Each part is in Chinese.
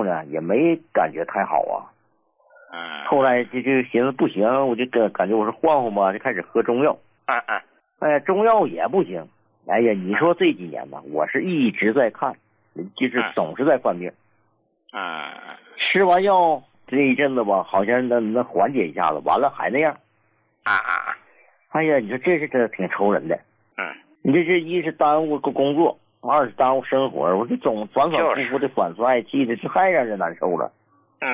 后呢，也没感觉太好啊。后来就寻思不行，我就感觉我说换换吧，就开始喝中药。中药也不行。哎呀，你说这几年吧，我是一直在看，就是总是在犯病。吃完药这一阵子吧，好像能缓解一下子，完了还那样。哎呀，你说这是真的挺愁人的。你这一是耽误个工作，二是耽误生活，我这总反反复复的反衰气的，这太让人难受了。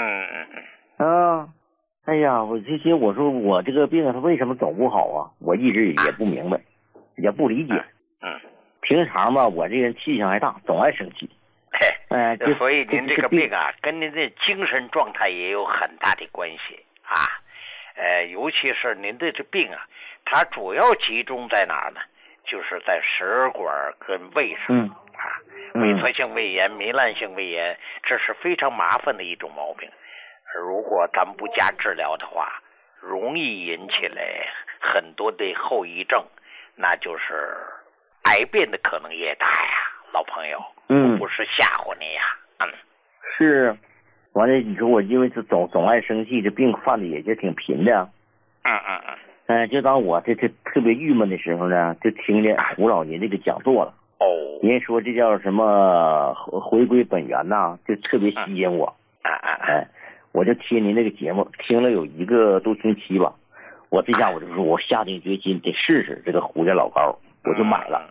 哎呀，我这些我说我这个病它为什么总不好啊？我一直也不明白，也不理解。平常吧，我这人气性还大，总爱生气。 所以您这个病啊，跟您的精神状态也有很大的关系啊。尤其是您的这病啊，它主要集中在哪儿呢？就是在食管跟胃上。萎缩性胃炎、糜烂性胃炎，这是非常麻烦的一种毛病。如果咱们不加治疗的话，容易引起来很多的后遗症，那就是癌变的可能也大呀，老朋友。不是吓唬你呀。 是，完了你说我因为是总爱生气，这病犯的也就挺频的。就当我这特别郁闷的时候呢，就听见胡老爷这个讲座了。人说这叫什么回归本源呐，就特别吸引我。我就听您那个节目，听了有1个多星期吧。我这下我就说，我下定决心得试试这个胡家老膏，我就买了。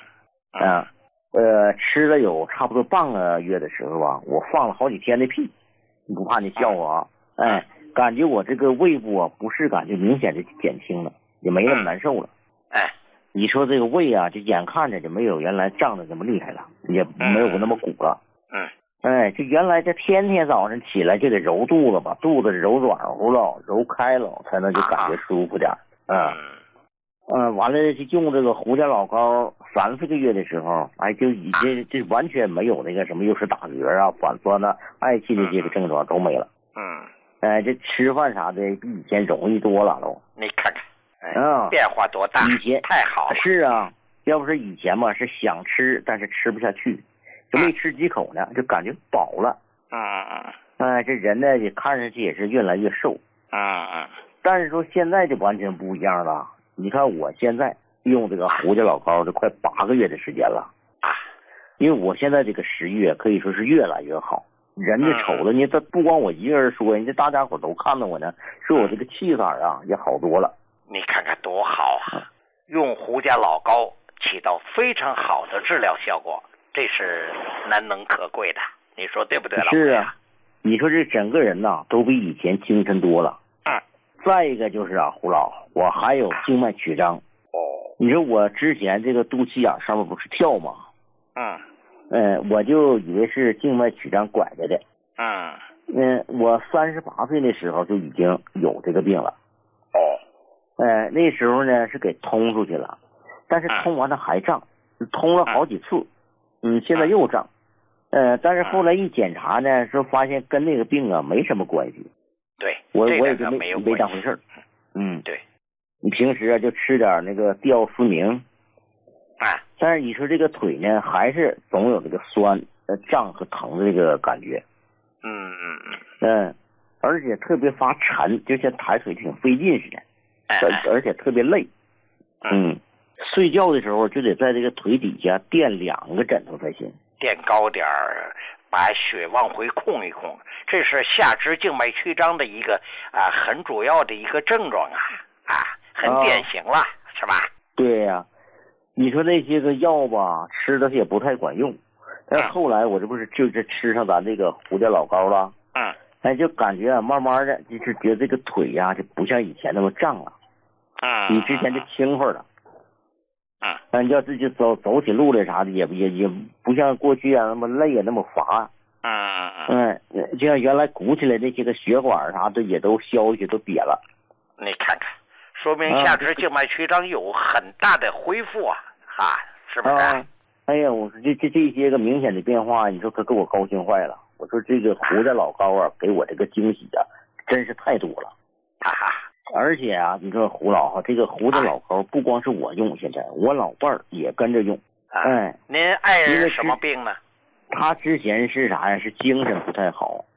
吃了有差不多半个月的时候吧，我放了好几天的屁，你不怕你笑话啊？感觉我这个胃部啊不适感就明显的减轻了，也没那么难受了。你说这个胃啊，就眼看着就没有原来胀的那么厉害了，也没有那么鼓了。就原来这天天早上起来就得揉肚子，把肚子揉软乎了，揉开了，才能就感觉舒服点。完了就用这个胡家老膏，3、4个月的时候，就已经就完全没有那个什么又是打嗝啊、反酸啊、嗳气的这个症状都没了。这吃饭啥的比以前容易多了都。 你看看，变化多大！ 以前太好了。 是啊，要不是以前嘛，是想吃但是吃不下去，就没吃几口呢，就感觉饱了。这人呢也看上去也是越来越瘦。但是说现在就完全不一样了。你看我现在用这个胡家老膏，这快8个月的时间了。因为我现在这个食欲可以说是越来越好。人家瞅着你，这不光我一个人说，人家大家伙都看到我呢，说我这个气色啊也好多了。 你看看多好啊！用胡家老膏起到非常好的治疗效果，这是难能可贵的。你说对不对，老朋友？ 是啊，你说这整个人呐都比以前精神多了。再一个就是啊，胡老，我还有静脉曲张。你说我之前这个肚脐眼上面不是跳吗？我就以为是静脉曲张拐着的。我38岁的时候就已经有这个病了。那时候呢是给通出去了，但是通完了还胀，通了好几次。现在又胀。但是后来一检查呢，说发现跟那个病啊没什么关系。 对， 我也就没当回事儿。 对。 你平时啊就吃点那个吊思明。但是你说这个腿呢，还是总有这个酸、胀和疼的这个感觉。而且特别发沉，就像抬腿挺费劲似的。而且特别累。睡觉的时候就得在这个腿底下垫2个枕头才行。 垫高点儿，把血往回控一控，这是下肢静脉曲张的一个很主要的一个症状很典型了，是吧？ 对呀。你说那些个药吧，吃的也不太管用。但是后来我这不是就是吃上咱这个胡家老膏了。就感觉慢慢的就是觉得这个腿呀就不像以前那么胀了。比之前就轻快了。你要自己走起路来啥的，也不像过去那么累那么乏。就像原来鼓起来那些个血管啥的也都消去都瘪了。 你看看，说明下肢静脉曲张有很大的恢复是不是？ 哎呀，我说这些个明显的变化，你说可给我高兴坏了。我说这个胡家老膏啊，给我这个惊喜啊，真是太多了。而且啊，你说胡老这个胡家老膏不光是我用，现在我老伴儿也跟着用。 您爱人什么病呢？ 他之前是啥呀？是精神不太好。